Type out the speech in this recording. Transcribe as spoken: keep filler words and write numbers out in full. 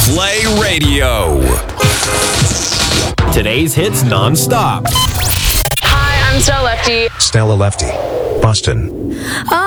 Play Radio. Today's hits non-stop. Hi, I'm Stella Lefty. Stella Lefty, Boston. Oh,